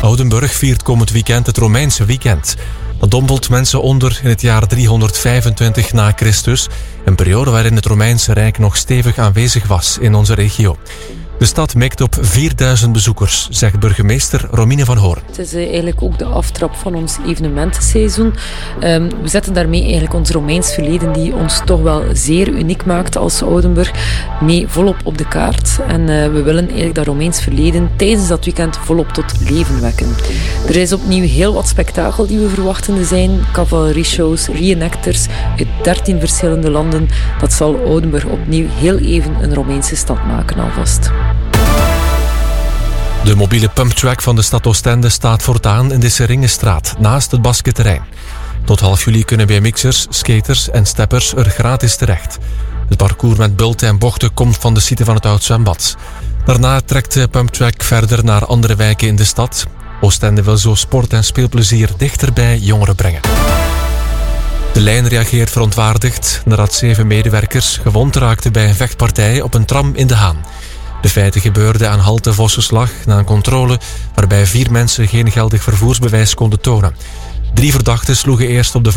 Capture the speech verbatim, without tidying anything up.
Oudenburg viert komend weekend het Romeinse weekend. Dat dompelt mensen onder in het jaar driehonderdvijfentwintig na Christus, een periode waarin het Romeinse Rijk nog stevig aanwezig was in onze regio. De stad mikt op vierduizend bezoekers, zegt burgemeester Romine van Hoorn. Het is eigenlijk ook de aftrap van ons evenementenseizoen. Um, we zetten daarmee eigenlijk ons Romeins verleden, die ons toch wel zeer uniek maakt als Oudenburg, mee volop op de kaart. En uh, we willen eigenlijk dat Romeins verleden tijdens dat weekend volop tot leven wekken. Er is opnieuw heel wat spektakel die we verwachten. Er zijn cavalerie-shows, reenactors uit dertien verschillende landen. Dat zal Oudenburg opnieuw heel even een Romeinse stad maken alvast. De mobiele pumptrack van de stad Oostende staat voortaan in de Seringenstraat, naast het basketterrein. Tot half juli kunnen B M X'ers, skaters en steppers er gratis terecht. Het parcours met bulten en bochten komt van de site van het oud zwembad. Daarna trekt de pumptrack verder naar andere wijken in de stad. Oostende wil zo sport en speelplezier dichter bij jongeren brengen. De lijn reageert verontwaardigd nadat zeven medewerkers gewond raakten bij een vechtpartij op een tram in De Haan. De feiten gebeurden aan halte Vossenslag na een controle waarbij vier mensen geen geldig vervoersbewijs konden tonen. Drie verdachten sloegen eerst op de